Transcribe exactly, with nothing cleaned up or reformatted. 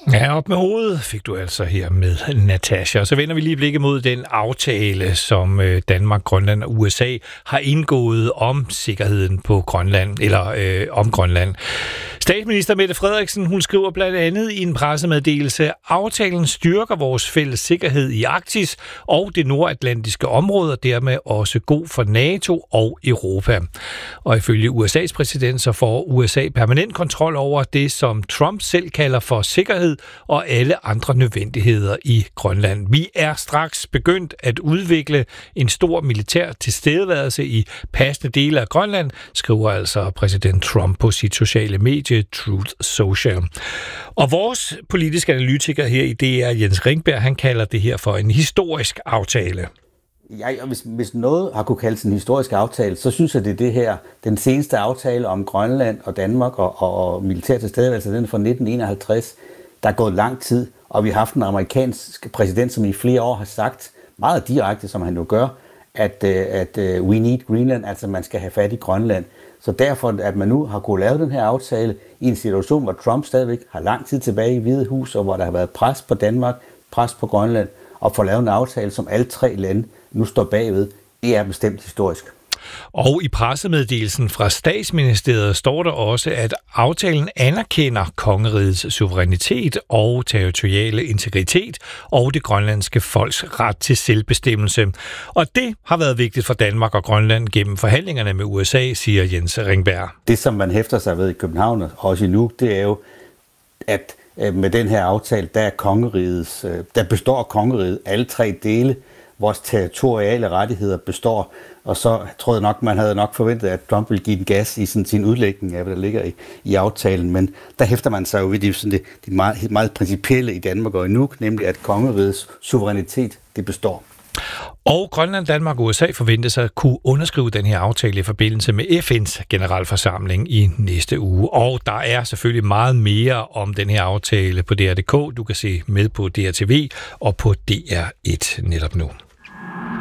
Ja, op med hovedet fik du altså her med Natasha. Så vender vi lige blikket mod den aftale, som Danmark, Grønland og U S A har indgået om sikkerheden på Grønland, eller øh, om Grønland. Statsminister Mette Frederiksen, hun skriver blandt andet i en pressemeddelelse, aftalen styrker vores fælles sikkerhed i Arktis og det nordatlantiske område, og dermed også god for NATO og Europa. Og ifølge U S A's præsident, så får U S A permanent kontrol over det, som Trump selv kalder for sikkerhed og alle andre nødvendigheder i Grønland. Vi er straks begyndt at udvikle en stor militær tilstedeværelse i passende dele af Grønland, skriver altså præsident Trump på sit sociale medie Truth Social. Og vores politiske analytiker her i D R, Jens Ringberg, han kalder det her for en historisk aftale. Ja, og hvis, hvis noget har kunne kaldes en historisk aftale, så synes jeg, det er det her, den seneste aftale om Grønland og Danmark og, og, og militær tilstedeværelse, den er fra nitten enoghalvtreds. Der er gået lang tid, og vi har haft en amerikansk præsident, som i flere år har sagt, meget direkte, som han nu gør, at, at we need Greenland, altså man skal have fat i Grønland. Så derfor, at man nu har kunnet lave den her aftale i en situation, hvor Trump stadigvæk har lang tid tilbage i Hvide Hus, og hvor der har været pres på Danmark, pres på Grønland, og få lavet en aftale, som alle tre lande nu står bagved, det er bestemt historisk. Og i pressemeddelelsen fra Statsministeriet står der også, at aftalen anerkender kongerigets suverænitet og territoriale integritet og det grønlandske folks ret til selvbestemmelse. Og det har været vigtigt for Danmark og Grønland gennem forhandlingerne med U S A, siger Jens Ringberg. Det, som man hæfter sig ved i København og også i Nuuk, det er jo, at med den her aftale, der, er kongerigets, der består kongeriget alle tre dele. Vores territoriale rettigheder består, og så tror jeg nok, man havde nok forventet, at Trump ville give den gas i sådan sin udlægning af, hvad der ligger i, i aftalen, men der hæfter man sig jo ved det, sådan det, det meget, meget principielle i Danmark og i Nuuk, nemlig at kongerigets suverænitet, det består. Og Grønland, Danmark og U S A forventer sig at kunne underskrive den her aftale i forbindelse med F N's generalforsamling i næste uge. Og der er selvfølgelig meget mere om den her aftale på D R punktum d k. Du kan se med på D R T V og på D R et netop nu.